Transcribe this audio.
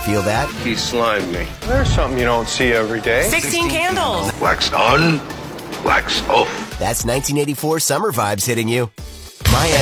Feel that? He slimed me. There's something you don't see every day. 16 candles. Wax on, wax off. That's 1984 summer vibes hitting you. My